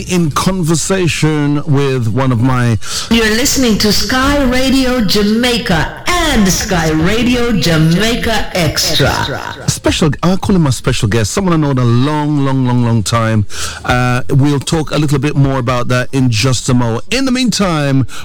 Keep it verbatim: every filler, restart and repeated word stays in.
In conversation with one of my... You're listening to Sky Radio Jamaica and Sky Radio Jamaica Extra. Special, I call him a special guest, someone I know in a long, long, long, long time. Uh, we'll talk a little bit more about that in just a moment. In the meantime,